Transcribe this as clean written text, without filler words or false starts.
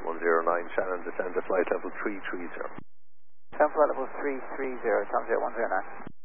Flight 109, Shannon, descend to flight level 330. Flight level 330, Tom 0109.